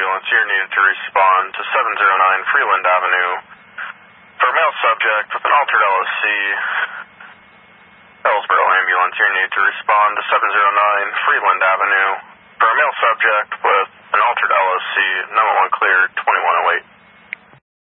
ambulance, you're needed to respond to 709 Freeland Avenue for a male subject with an altered LOC. Ellsboro ambulance, you're needed to respond to 709 Freeland Avenue for a male subject with an altered LOC. 911 cleared, 2108.